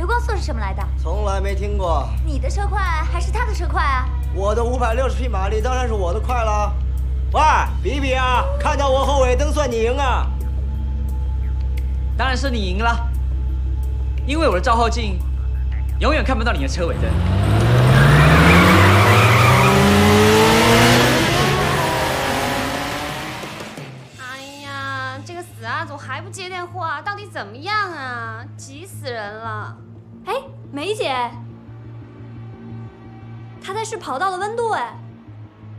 流光速是什么来的？ 从来没听过。 你的车快还是他的车快啊？ 我的560匹马力当然是我的快了。喂，比比啊，看到我后尾灯算你赢啊！ 当然是你赢了，因为我的照后镜永远看不到你的车尾灯。 哎呀，这个死阿祖还不接电话，到底怎么样啊？急死人了！ 哎，梅姐，他在试跑道的温度哎。